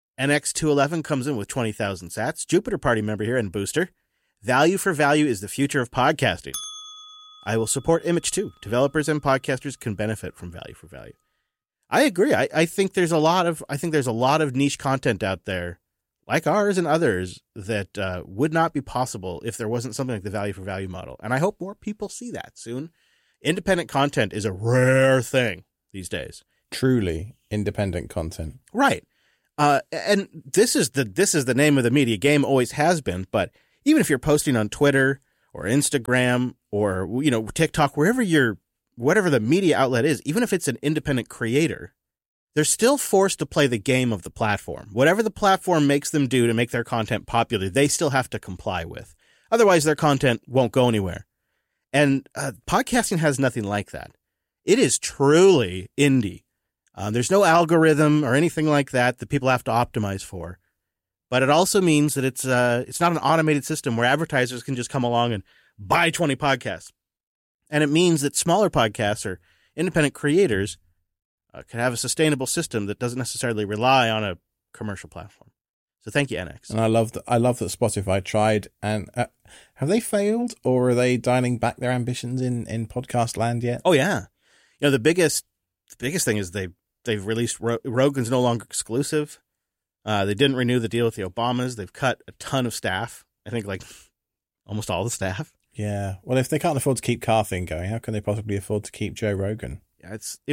NX211 comes in with 20,000 sats. Jupiter Party member here and booster. Value for value is the future of podcasting. I will support Image too. Developers and podcasters can benefit from value for value. I agree. I think there's a lot of niche content out there, like ours and others, that would not be possible if there wasn't something like the value for value model. And I hope more people see that soon. Independent content is a rare thing. these days. Truly independent content. Right. And this is the name of the media game, always has been. But even if you're posting on Twitter or Instagram or, TikTok, whatever the media outlet is, even if it's an independent creator, they're still forced to play the game of the platform. Whatever the platform makes them do to make their content popular, they still have to comply with. Otherwise, their content won't go anywhere. And podcasting has nothing like that. It is truly indie. There's no algorithm or anything like that people have to optimize for. But it also means that it's not an automated system where advertisers can just come along and buy 20 podcasts. And it means that smaller podcasts or independent creators can have a sustainable system that doesn't necessarily rely on a commercial platform. So thank you, NX. And I love that Spotify tried, and have they failed, or are they dialing back their ambitions in podcast land yet? Oh yeah, the biggest thing is they've released Rogan's no longer exclusive. They didn't renew the deal with the Obamas. They've cut a ton of staff. I think like almost all the staff. Yeah. Well, if they can't afford to keep Car Thing going, how can they possibly afford to keep Joe Rogan? Yeah,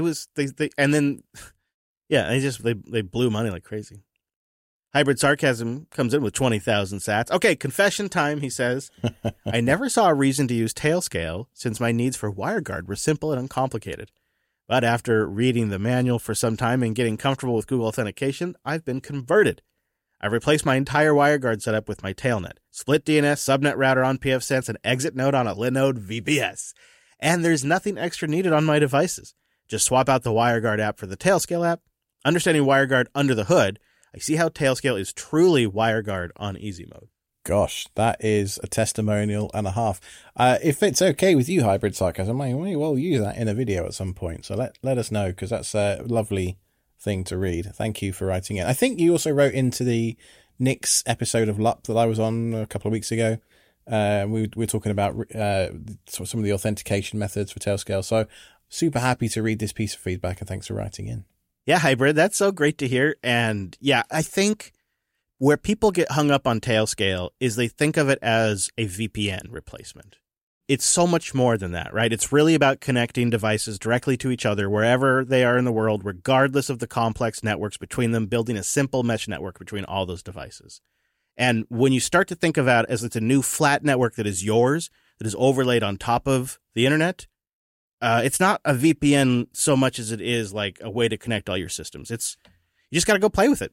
they blew money like crazy. Hybrid Sarcasm comes in with 20,000 sats. Okay, confession time, he says. I never saw a reason to use Tailscale since my needs for WireGuard were simple and uncomplicated. But after reading the manual for some time and getting comfortable with Google Authentication, I've been converted. I've replaced my entire WireGuard setup with my Tailnet, split DNS, subnet router on pfSense, and exit node on a Linode VPS. And there's nothing extra needed on my devices. Just swap out the WireGuard app for the Tailscale app. Understanding WireGuard under the hood, I see how Tailscale is truly WireGuard on easy mode. Gosh, that is a testimonial and a half. If it's okay with you, Hybrid Sarcasm, I may well use that in a video at some point. So let us know, because that's a lovely thing to read. Thank you for writing in. I think you also wrote into the Nick's episode of LUP that I was on a couple of weeks ago. We were talking about some of the authentication methods for Tailscale. So super happy to read this piece of feedback, and thanks for writing in. Yeah, Hybrid, that's so great to hear. And yeah, I think where people get hung up on Tailscale is they think of it as a VPN replacement. It's so much more than that, right? It's really about connecting devices directly to each other wherever they are in the world, regardless of the complex networks between them, building a simple mesh network between all those devices. And when you start to think of it as it's a new flat network that is yours, that is overlaid on top of the internet, it's not a VPN so much as it is like a way to connect all your systems. You just got to go play with it.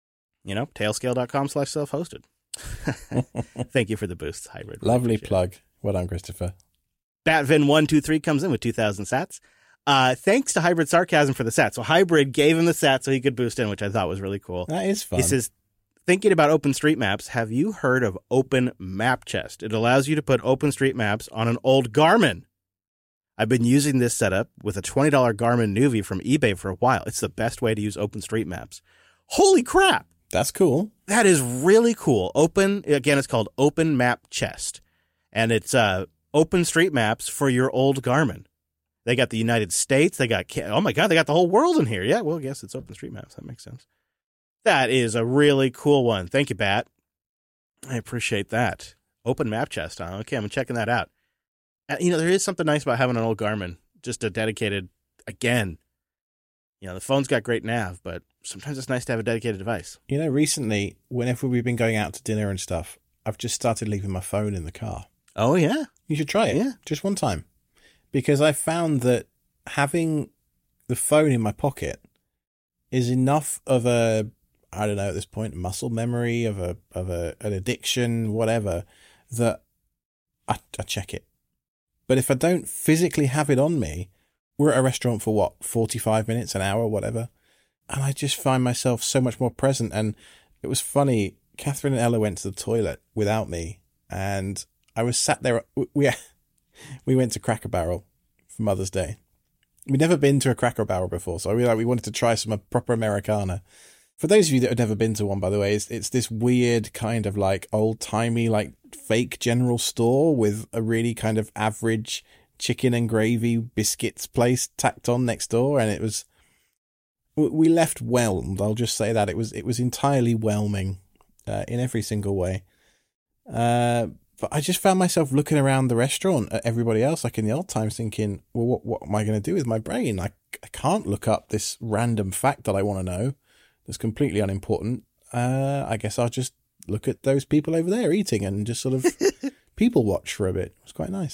Tailscale.com/self-hosted. Thank you for the boost, Hybrid. Lovely plug. Well done, Christopher. Batvin123 comes in with 2,000 sats. Thanks to Hybrid Sarcasm for the sats. So Hybrid gave him the sats so he could boost in, which I thought was really cool. That is fun. He says, thinking about OpenStreetMaps, have you heard of Open Map Chest? It allows you to put OpenStreetMaps on an old Garmin. I've been using this setup with a $20 Garmin Nuvi from eBay for a while. It's the best way to use OpenStreetMaps. Holy crap! That's cool. That is really cool. It's called Open Map Chest. And it's OpenStreetMaps for your old Garmin. They got the United States. They got the whole world in here. Yeah, well, I guess it's OpenStreetMaps. That makes sense. That is a really cool one. Thank you, Bat. I appreciate that. Open Map Chest, huh? Okay, I'm checking that out. There is something nice about having an old Garmin, just a dedicated, again, the phone's got great nav, but sometimes it's nice to have a dedicated device. Recently, whenever we've been going out to dinner and stuff, I've just started leaving my phone in the car. Oh, yeah? You should try it. Yeah. Just one time. Because I found that having the phone in my pocket is enough of a, I don't know at this point, muscle memory of an addiction, whatever, that I check it. But if I don't physically have it on me, we're at a restaurant for 45 minutes, an hour, whatever. And I just find myself so much more present. And it was funny. Catherine and Ella went to the toilet without me. And I was sat there. We went to Cracker Barrel for Mother's Day. We'd never been to a Cracker Barrel before. So we wanted to try some proper Americana. For those of you that have never been to one, by the way, it's this weird kind of like old-timey, like fake general store with a really kind of average chicken and gravy biscuits place tacked on next door. And we left whelmed. I'll just say that it was entirely whelming in every single way. But I just found myself looking around the restaurant at everybody else, like in the old times, thinking, well, what am I going to do with my brain? I can't look up this random fact that I want to know that's completely unimportant. I guess I'll just look at those people over there eating and just sort of people watch for a bit. It was quite nice.